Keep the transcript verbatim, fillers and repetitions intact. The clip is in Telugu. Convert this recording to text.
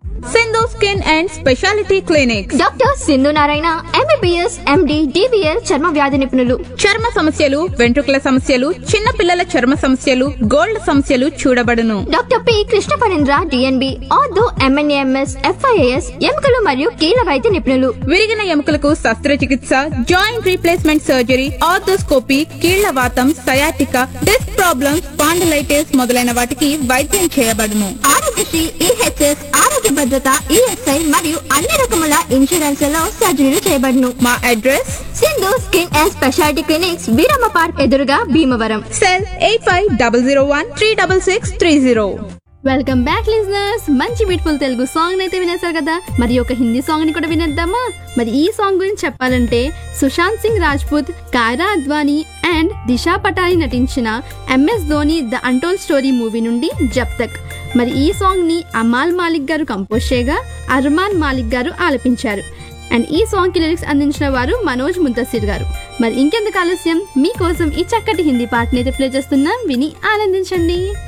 Sindhu skin and speciality clinic. Doctor Sindhu Narayana MBBS MD DBL చర్మ వ్యాధి నిపుణులు. చర్మ సమస్యలు, వెంట్రుకల సమస్యలు, చిన్న పిల్లల చర్మ సమస్యలు, గోల్డ్ సమస్యలు చూడబడును. Doctor P Krishna Parendra DNB ortho MNAMS FIAS ఎముకలు మరియు కీళ్ళ వైద్య నిపుణులు. విరిగిన ఎముకలకు శస్త్రచికిత్స, జాయింట్ రీప్లేస్మెంట్ సర్జరీ, ఆర్థోస్కోపీ, కీళ్ల వాతం, సయాటికా, డిస్క్ ప్రాబ్లమ్స్, స్పాండిలైటిస్ మొదలైన వాటికి వైద్యం చేయబడును. ఆరోగ్యశ్రీ, ఈహెచ్ఎస్, ఆరోగ్య భద్రత, ఈఎస్ఐ మరియు అన్ని రకముల ఇన్సూరెన్స్ లో సర్జరీలు చేయబడును. మా address Sindhu skin and speciality clinics, Veeramma park ఎదురుగా Bhimavaram. Cell eight five zero zero one three six six three zero. Welcome back listeners. మంచి బ్యూటిఫుల్ తెలుగు సాంగ్ అయితే వినేశారు కదా, మరి ఒక హిందీ సాంగ్ ని కూడా వినేద్దామా? మరి ఈ సాంగ్ గురించి చెప్పాలంటే సుశాంత్ సింగ్ రాజ్పూత్, కైరా అద్వానీ అండ్ దిశా పటాని నటించిన MS Dhoni the untold story movie నుండి జబ్ తక్. మరి ఈ సాంగ్ ని అమాల్ మాలిక్ గారు కంపోజ్ చేయగా అర్మాన్ మాలిక్ గారు ఆలపించారు. అండ్ ఈ సాంగ్ కి లిరిక్స్ అందించిన వారు మనోజ్ ముంతసిర్ గారు. మరి ఇంకెందుకు ఆలస్యం, మీకోసం ఈ చక్కటి హిందీ పాటని అయితే ప్లే చేస్తున్నాం, విని ఆనందించండి.